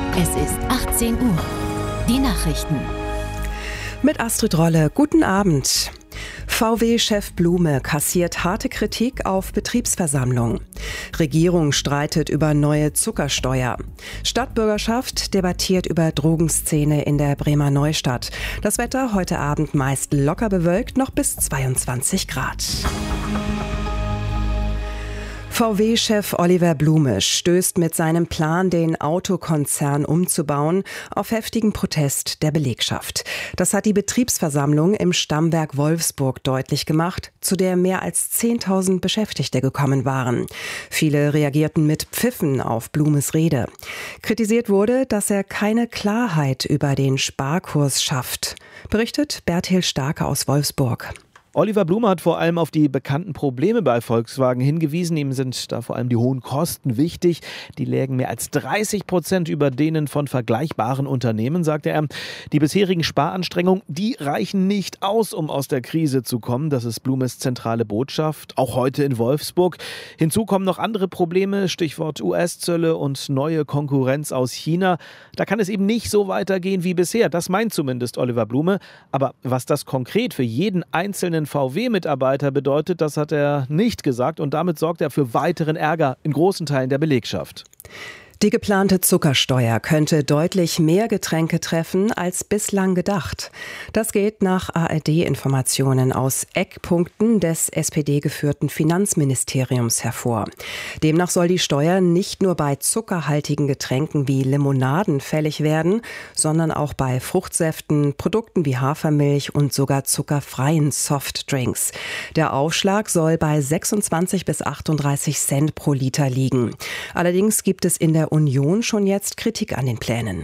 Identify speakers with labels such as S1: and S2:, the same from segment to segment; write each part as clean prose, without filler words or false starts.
S1: Es ist 18 Uhr. Die Nachrichten.
S2: Mit Astrid Rolle. Guten Abend. VW-Chef Blume kassiert harte Kritik auf Betriebsversammlung. Regierung streitet über neue Zuckersteuer. Stadtbürgerschaft debattiert über Drogenszene in der Bremer Neustadt. Das Wetter heute Abend meist locker bewölkt, noch bis 22 Grad. VW-Chef Oliver Blume stößt mit seinem Plan, den Autokonzern umzubauen, auf heftigen Protest der Belegschaft. Das hat die Betriebsversammlung im Stammwerk Wolfsburg deutlich gemacht, zu der mehr als 10.000 Beschäftigte gekommen waren. Viele reagierten mit Pfiffen auf Blumes Rede. Kritisiert wurde, dass er keine Klarheit über den Sparkurs schafft. Berichtet Bertil Starke aus Wolfsburg.
S3: Oliver Blume hat vor allem auf die bekannten Probleme bei Volkswagen hingewiesen. Ihm sind da vor allem die hohen Kosten wichtig. Die lägen mehr als 30% über denen von vergleichbaren Unternehmen, sagte er. Die bisherigen Sparanstrengungen, die reichen nicht aus, um aus der Krise zu kommen. Das ist Blumes zentrale Botschaft, auch heute in Wolfsburg. Hinzu kommen noch andere Probleme, Stichwort US-Zölle und neue Konkurrenz aus China. Da kann es eben nicht so weitergehen wie bisher. Das meint zumindest Oliver Blume. Aber was das konkret für jeden einzelnen VW-Mitarbeiter bedeutet, das hat er nicht gesagt und damit sorgt er für weiteren Ärger in großen Teilen der Belegschaft.
S2: Die geplante Zuckersteuer könnte deutlich mehr Getränke treffen als bislang gedacht. Das geht nach ARD-Informationen aus Eckpunkten des SPD-geführten Finanzministeriums hervor. Demnach soll die Steuer nicht nur bei zuckerhaltigen Getränken wie Limonaden fällig werden, sondern auch bei Fruchtsäften, Produkten wie Hafermilch und sogar zuckerfreien Softdrinks. Der Aufschlag soll bei 26 bis 38 Cent pro Liter liegen. Allerdings gibt es in der Union schon jetzt Kritik an den Plänen.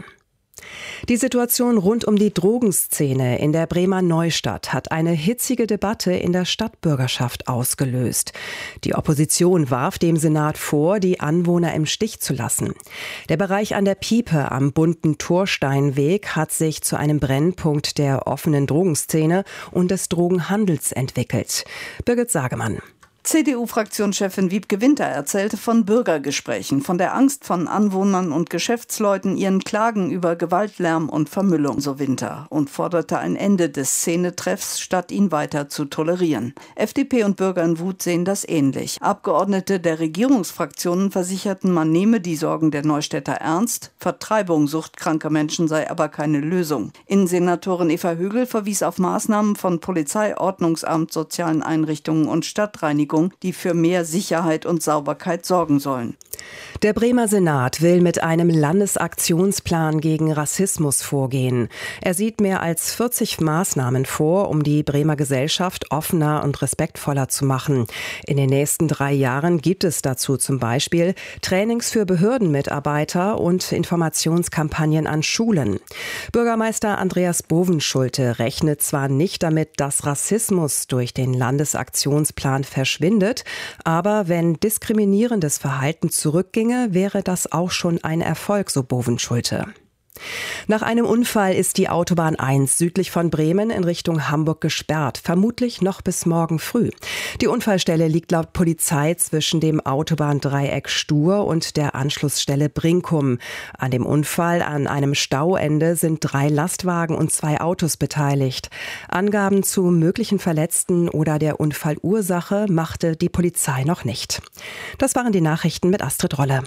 S2: Die Situation rund um die Drogenszene in der Bremer Neustadt hat eine hitzige Debatte in der Stadtbürgerschaft ausgelöst. Die Opposition warf dem Senat vor, die Anwohner im Stich zu lassen. Der Bereich an der Piepe am bunten Torsteinweg hat sich zu einem Brennpunkt der offenen Drogenszene und des Drogenhandels entwickelt. Birgit Sagemann.
S4: CDU-Fraktionschefin Wiebke Winter erzählte von Bürgergesprächen, von der Angst von Anwohnern und Geschäftsleuten, ihren Klagen über Gewaltlärm und Vermüllung, so Winter, und forderte ein Ende des Szenetreffs, statt ihn weiter zu tolerieren. FDP und Bürger in Wut sehen das ähnlich. Abgeordnete der Regierungsfraktionen versicherten, man nehme die Sorgen der Neustädter ernst, Vertreibung suchtkranker Menschen sei aber keine Lösung. Innensenatorin Eva Högel verwies auf Maßnahmen von Polizei, Ordnungsamt, sozialen Einrichtungen und Stadtreinigung, die für mehr Sicherheit und Sauberkeit sorgen sollen.
S2: Der Bremer Senat will mit einem Landesaktionsplan gegen Rassismus vorgehen. Er sieht mehr als 40 Maßnahmen vor, um die Bremer Gesellschaft offener und respektvoller zu machen. In den nächsten 3 Jahren gibt es dazu zum Beispiel Trainings für Behördenmitarbeiter und Informationskampagnen an Schulen. Bürgermeister Andreas Bovenschulte rechnet zwar nicht damit, dass Rassismus durch den Landesaktionsplan verschwindet, aber wenn diskriminierendes Verhalten zurückginge, wäre das auch schon ein Erfolg, so Bovenschulte. Nach einem Unfall ist die Autobahn 1 südlich von Bremen in Richtung Hamburg gesperrt, vermutlich noch bis morgen früh. Die Unfallstelle liegt laut Polizei zwischen dem Autobahndreieck Stur und der Anschlussstelle Brinkum. An dem Unfall an einem Stauende sind 3 Lastwagen und 2 Autos beteiligt. Angaben zu möglichen Verletzten oder der Unfallursache machte die Polizei noch nicht. Das waren die Nachrichten mit Astrid Rolle.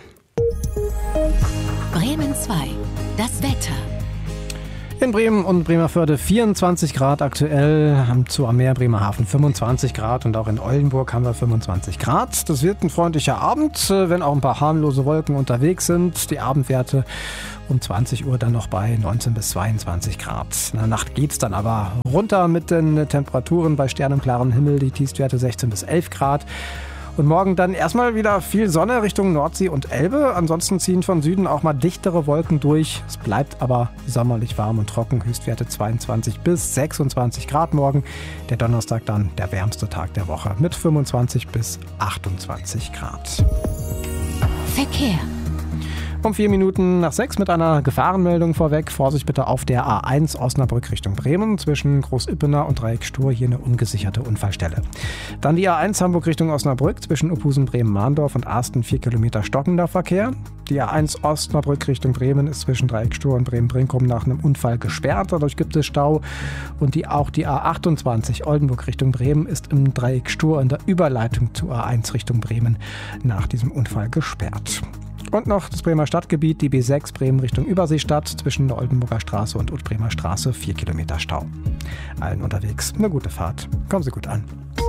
S1: Bremen 2. Das Wetter.
S5: In Bremen und Bremervörde 24 Grad aktuell, am Meer Bremerhaven 25 Grad und auch in Oldenburg haben wir 25 Grad. Das wird ein freundlicher Abend, wenn auch ein paar harmlose Wolken unterwegs sind. Die Abendwerte um 20 Uhr dann noch bei 19 bis 22 Grad. In der Nacht geht es dann aber runter mit den Temperaturen bei sternenklarem Himmel, die Tiefstwerte 16 bis 11 Grad. Und morgen dann erstmal wieder viel Sonne Richtung Nordsee und Elbe. Ansonsten ziehen von Süden auch mal dichtere Wolken durch. Es bleibt aber sommerlich warm und trocken. Höchstwerte 22 bis 26 Grad morgen. Der Donnerstag dann der wärmste Tag der Woche mit 25 bis 28 Grad.
S1: Verkehr.
S5: Um 4 Minuten nach 6 mit einer Gefahrenmeldung vorweg. Vorsicht bitte auf der A1 Osnabrück Richtung Bremen. Zwischen Groß-Ippener und Dreieck Stur hier eine ungesicherte Unfallstelle. Dann die A1 Hamburg Richtung Osnabrück. Zwischen Uphusen, Bremen-Mahndorf und Arsten 4 Kilometer stockender Verkehr. Die A1 Osnabrück Richtung Bremen ist zwischen Dreieckstör und Bremen-Brinkum nach einem Unfall gesperrt. Dadurch gibt es Stau. Und auch die A28 Oldenburg Richtung Bremen ist im Dreieckstör in der Überleitung zur A1 Richtung Bremen nach diesem Unfall gesperrt. Und noch das Bremer Stadtgebiet, die B6 Bremen Richtung Überseestadt zwischen der Oldenburger Straße und Utbremer Straße 4 Kilometer Stau. Allen unterwegs eine gute Fahrt. Kommen Sie gut an.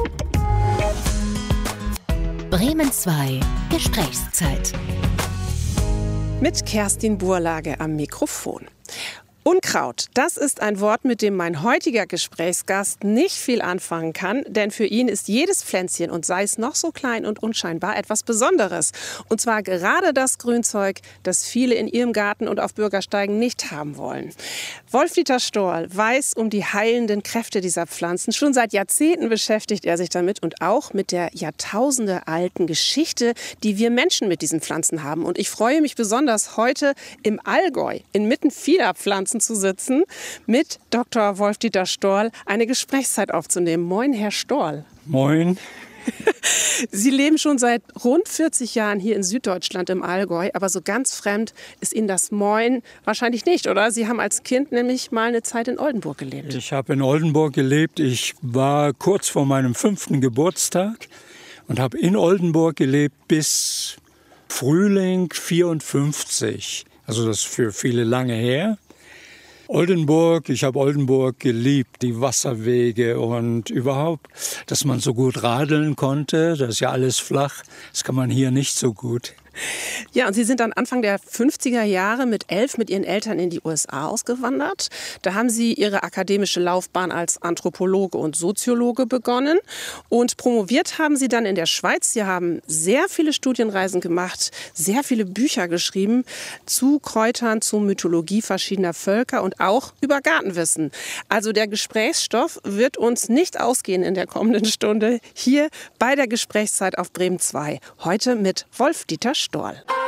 S1: Bremen 2 Gesprächszeit.
S6: Mit Kerstin Burlage am Mikrofon. Unkraut, das ist ein Wort, mit dem mein heutiger Gesprächsgast nicht viel anfangen kann, denn für ihn ist jedes Pflänzchen, und sei es noch so klein und unscheinbar, etwas Besonderes. Und zwar gerade das Grünzeug, das viele in ihrem Garten und auf Bürgersteigen nicht haben wollen. Wolf-Dieter Storl weiß um die heilenden Kräfte dieser Pflanzen. Schon seit Jahrzehnten beschäftigt er sich damit und auch mit der jahrtausendealten Geschichte, die wir Menschen mit diesen Pflanzen haben. Und ich freue mich besonders, heute im Allgäu inmitten vieler Pflanzen zu sitzen, mit Dr. Wolf-Dieter Storl eine Gesprächszeit aufzunehmen. Moin, Herr Storl.
S7: Moin.
S6: Sie leben schon seit rund 40 Jahren hier in Süddeutschland im Allgäu, aber so ganz fremd ist Ihnen das Moin wahrscheinlich nicht, oder? Sie haben als Kind nämlich mal eine Zeit in Oldenburg gelebt.
S7: Ich habe in Oldenburg gelebt. Ich war kurz vor meinem 5. Geburtstag und habe in Oldenburg gelebt bis Frühling 54. Also das ist für viele lange her. Oldenburg, ich habe Oldenburg geliebt, die Wasserwege und überhaupt, dass man so gut radeln konnte. Das ist ja alles flach, das kann man hier nicht so gut.
S6: Ja, und Sie sind dann Anfang der 50er Jahre mit 11 mit Ihren Eltern in die USA ausgewandert. Da haben Sie Ihre akademische Laufbahn als Anthropologe und Soziologe begonnen. Und promoviert haben Sie dann in der Schweiz. Sie haben sehr viele Studienreisen gemacht, sehr viele Bücher geschrieben zu Kräutern, zu Mythologie verschiedener Völker und auch über Gartenwissen. Also der Gesprächsstoff wird uns nicht ausgehen in der kommenden Stunde hier bei der Gesprächszeit auf Bremen 2. Heute mit Wolf-Dieter Storl.